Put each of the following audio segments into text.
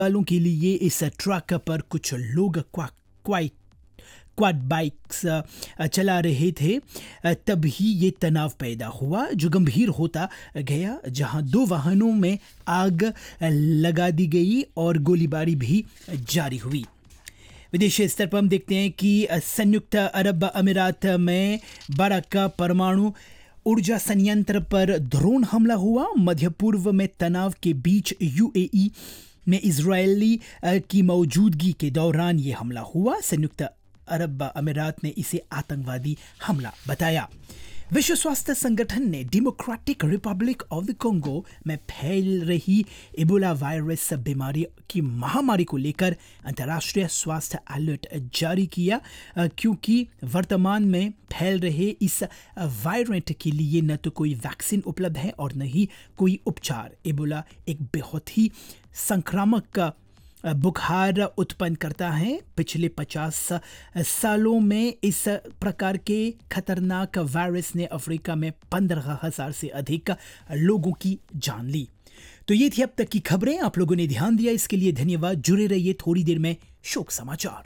वालों के लिए इस ट्रक पर कुछ लोग क्वाड बाइक्स चला रहे थे। तभी ये तनाव पैदा हुआ जो गंभीर होता गया, जहां 2 वाहनों में आग लगा दी गई और गोलीबारी भी जारी हुई। विदेशी स्तर पर हम देखते हैं कि संयुक्त अरब अमीरात में बाराका परमाणु ऊर्जा संयंत्र पर ड्रोन हमला हुआ। मध्य पूर्व में तनाव के बीच यूएई में इजरायली की मौजूदगी के दौरान ये हमला हुआ। संयुक्त अरब अमीरात ने इसे आतंकवादी हमला बताया। विश्व स्वास्थ्य संगठन ने democratic Republic of the Congo में फैल रही इबोला वायरस बीमारी की महामारी को लेकर अंतर्राष्ट्रीय स्वास्थ्य अलर्ट जारी किया, क्योंकि वर्तमान में फैल रहे इस वायरस के लिए न तो कोई वैक्सीन उपलब्ध है और न ही कोई उपचार। इबोला एक बहुत ही संक्रामक बुखार उत्पन्न करता है। पिछले 50 सालों में इस प्रकार के खतरनाक वायरस ने अफ्रीका में 15,000 से अधिक लोगों की जान ली। तो ये थी अब तक की खबरें। आप लोगों ने ध्यान दिया, इसके लिए धन्यवाद। जुड़े रहिए, थोड़ी देर में शोक समाचार।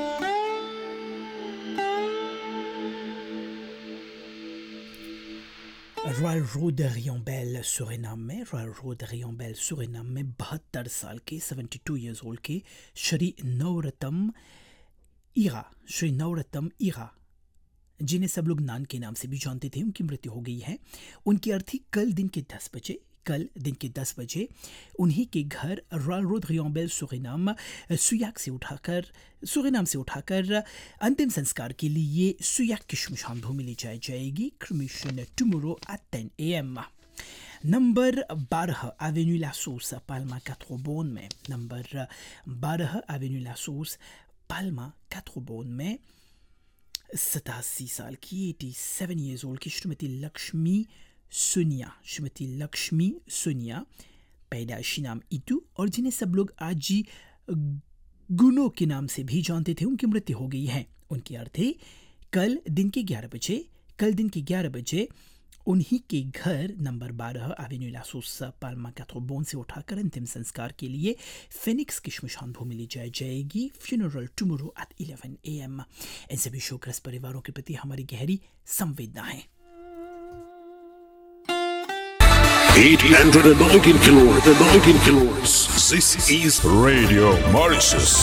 रॉयल रोड रियोंबेल सुरिनाम में 72 साल के 72 ईयर्स ओल्ड के श्री नवरत्न ईरा, जिन्हें सब लोग नान के नाम से भी जानते थे, उनकी मृत्यु हो गई है। उनकी अर्थी कल दिन के 10 बजे उन्हीं के घर रॉयल रोड रियोंबेल सुरिनाम से उठाकर अंतिम संस्कार के लिए सुयाक की श्मशान भूमि ले जाई जाएगी। Cremation tomorrow at 10 AM। Number 12 Avenue लासोस Palma 4 में नंबर 12 एवेन्यू लासोस पाल्मा 4 में 87 साल की 87 ईयर्स ओल्ड की श्रीमती लक्ष्मी सोनिया, पैदाइशी नाम इतू और जिन्हें सब लोग आजी गुनो के नाम से भी जानते थे, उनकी मृत्यु हो गई है। उनकी अर्थी कल दिन के 11 बजे उन्हीं के घर नंबर 12 एवेन्यू लासोस पाल्मा 4 से उठाकर अंतिम संस्कार के लिए फिनिक्स की श्मशान भूमि ले जाई जाएगी। Funeral tomorrow at 11 AM। इन सभी शोकग्रस्त परिवारों के प्रति हमारी गहरी संवेदना है। 819 kilohertz. This is Radio Mauritius.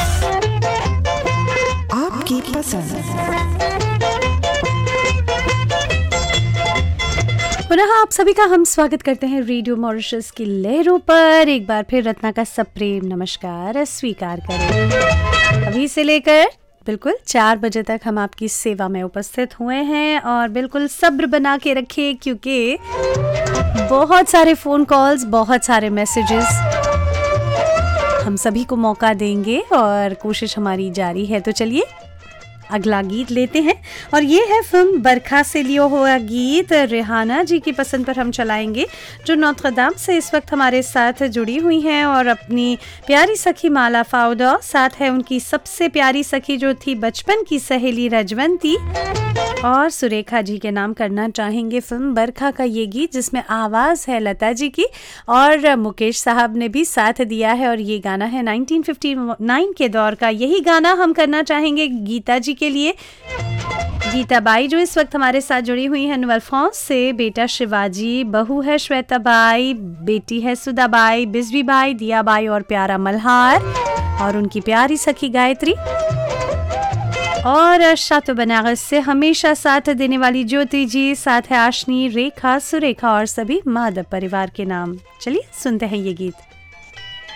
आपकी पसंद। पुनः आप सभी का हम स्वागत करते हैं रेडियो मॉरिशस की लहरों पर। एक बार फिर रत्ना का सप्रेम नमस्कार स्वीकार करें। अभी से लेकर बिल्कुल 4 बजे तक हम आपकी सेवा में उपस्थित हुए हैं और बिल्कुल सब्र बना के रखिए, क्योंकि बहुत सारे फ़ोन कॉल्स, बहुत सारे मैसेजेस हम सभी को मौका देंगे और कोशिश हमारी जारी है। तो चलिए अगला गीत लेते हैं और ये है फिल्म बरखा से लिया हुआ गीत। रेहाना जी की पसंद पर हम चलाएंगे, जो नोत्र दाम से इस वक्त हमारे साथ जुड़ी हुई हैं और अपनी प्यारी सखी माला फाउदा, साथ है उनकी सबसे प्यारी सखी जो थी बचपन की सहेली रजवंती, और सुरेखा जी के नाम करना चाहेंगे फिल्म बरखा का ये गीत, जिसमें आवाज़ है लता जी की और मुकेश साहब ने भी साथ दिया है। और ये गाना है 1959 के दौर का। यही गाना हम करना चाहेंगे गीता जी के लिए। गीता बाई जो इस वक्त हमारे साथ जुड़ी हुई है नवलफॉन्स से, बेटा शिवाजी, बहू है श्वेता बाई, बेटी है सुधा बाई, बिजवी बाई, दिया बाई और प्यारा मल्हार, और उनकी प्यारी सखी गायत्री, और शातो बनारस से हमेशा साथ देने वाली ज्योति जी, साथ है आशनी, रेखा, सुरेखा और सभी माधव परिवार के नाम। चलिए सुनते हैं ये गीत।